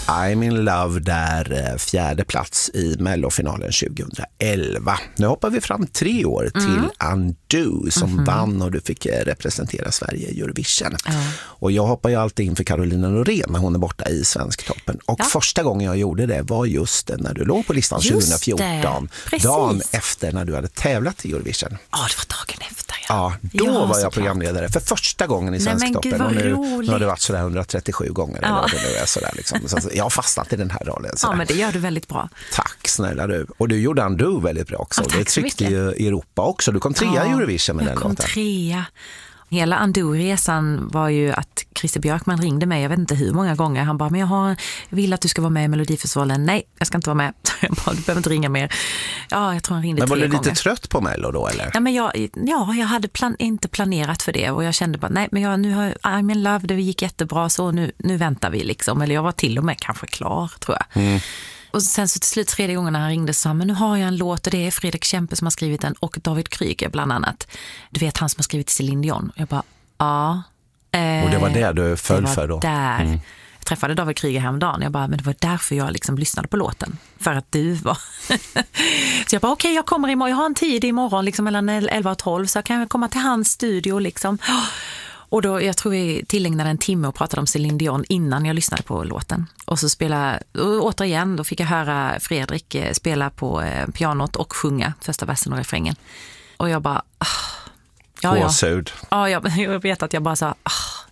I'm in love där, 4:e plats i Mellofinalen 2011. Nu hoppar vi fram 3 år till Undo som vann och du fick representera Sverige i Eurovision. Och jag hoppar ju alltid in för Carolina Norén när hon är borta i Svensktoppen. Och första gången jag gjorde det var just när du låg på listan 2014. Dagen efter när du hade tävlat i Eurovision. Ja, det var dagen efter. Ja, då var jag programledare för första gången i Svensktoppen. Och nu har det varit sådär 137 gånger. Eller vad det nu är sådär, liksom. Så jag har fastnat i den här rollen. Ja, men det gör du väldigt bra. Tack snälla du. Och du gjorde Undo väldigt bra också. Det tryckte ju i Europa också. Du kom 3 i Eurovision med den låten. Jag kom 3. Hela Undo-resan var ju att Christer Björkman ringde mig, jag vet inte hur många gånger. Han bara, men jag vill att du ska vara med i Melodifestivalen. Nej, jag ska inte vara med. Jag bara, du behöver inte ringa mer. Ja, jag tror han ringde 3 gånger. Men var du lite trött på Mello då, eller? Ja, men jag hade inte planerat för det. Och jag kände bara, nej, men nu har I'm in love, det gick jättebra. Så nu väntar vi liksom. Eller jag var till och med kanske klar, tror jag. Och sen så till slut 3:e gången när han ringde så sa han, men nu har jag en låt och det är Fredrik Kempe som har skrivit den och David Kryger bland annat. Du vet han som har skrivit Céline Dion. Jag bara, ja. Och det var det du föll för då? Där. Jag träffade David Kryger häromdagen. Jag bara, men det var därför jag liksom lyssnade på låten. För att du var... Så jag bara, okej, jag kommer imorgon. Jag har en tid imorgon liksom mellan 11 och 12 så jag kan komma till hans studio liksom. Och då, jag tror vi tillägnade en timme och pratade om Céline Dion innan jag lyssnade på låten. Och så återigen, då fick jag höra Fredrik spela på pianot och sjunga första versen och refrängen. Och jag bara... Gåshud. Ja, jag vet att jag bara sa...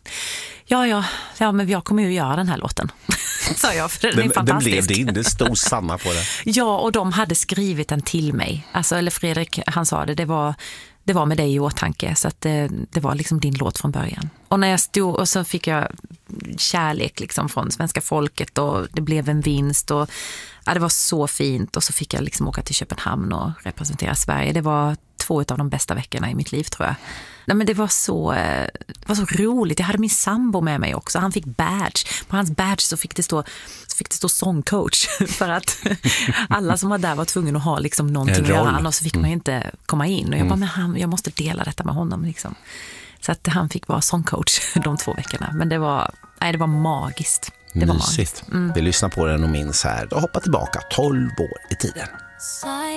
Ja, men jag kommer ju göra den här låten. Sa jag, för den är fantastisk. Den blev din, det stod samma på det. Ja, och de hade skrivit den till mig. Alltså, eller Fredrik, han sa det var med dig i åtanke. Så att det var liksom din låt från början. Och när jag stod, och så fick jag kärlek liksom från svenska folket och det blev en vinst och ja, det var så fint. Och så fick jag liksom åka till Köpenhamn och representera Sverige. Det var 2 av de bästa veckorna i mitt liv, tror jag. Nej, men det var så roligt. Jag hade min sambo med mig också. Han fick badge. På hans badge så fick det stå sångcoach. För att alla som var där var tvungna att ha liksom någonting att göra. Annars så fick man ju inte komma in. Och jag bara, men jag måste dela detta med honom. Liksom. Så att han fick vara sångcoach de 2 veckorna. Men det var magiskt. Det var mysigt. Vi lyssnar på den och minns här. Och hoppar tillbaka 12 år i tiden.